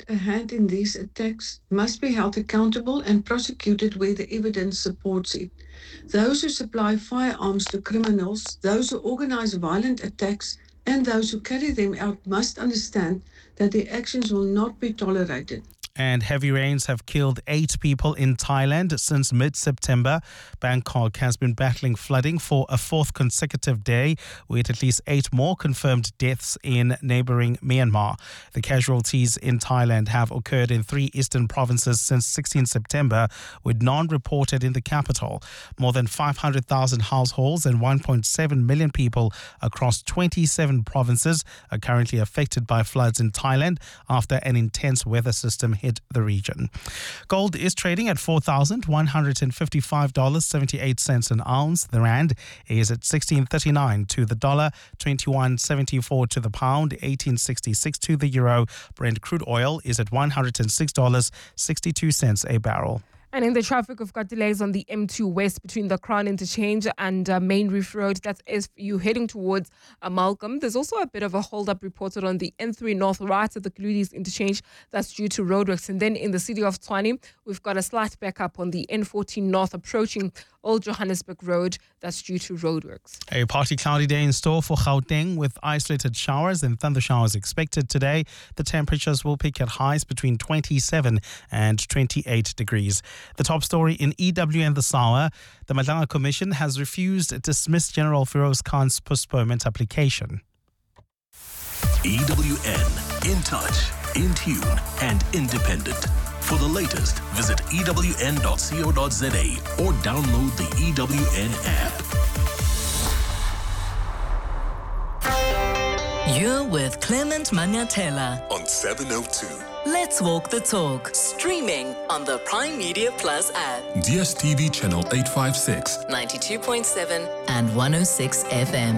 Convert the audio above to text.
a hand in these attacks must be held accountable and prosecuted where the evidence supports it. Those who supply firearms to criminals, those who organize violent attacks, and those who carry them out must understand that their actions will not be tolerated. And heavy rains have killed 8 people in Thailand since mid-September. Bangkok has been battling flooding for a 4th consecutive day, with at least 8 more confirmed deaths in neighboring Myanmar. The casualties in Thailand have occurred in 3 eastern provinces since 16 September, with none reported in the capital. More than 500,000 households and 1.7 million people across 27 provinces are currently affected by floods in Thailand after an intense weather system hit the region. Gold is trading at $4,155.78 an ounce. The rand is at 16.39 to the dollar, 21.74 to the pound, 18.66 to the euro. Brent crude oil is at $106.62 a barrel. And in the traffic, we've got delays on the M2 West between the Crown Interchange and Main Reef Road. That's if you're heading towards Malcolm. There's also a bit of a hold-up reported on the N3 North right at the Gludis Interchange. That's due to roadworks. And then in the city of Tshwane, we've got a slight backup on the N14 North approaching Old Johannesburg Road. That's due to roadworks. A partly cloudy day in store for Gauteng with isolated showers and thunder showers expected today. The temperatures will peak at highs between 27 and 28 degrees. The top story in EWN this hour, the Madlanga Commission has refused to dismiss General Feroz Khan's postponement application. EWN, in touch, in tune and independent. For the latest, visit ewn.co.za or download the EWN app. You're with Clement Manyatela On 702. Let's Walk the Talk, streaming on the Prime Media Plus app. DSTV channel 856. 92.7 and 106 FM.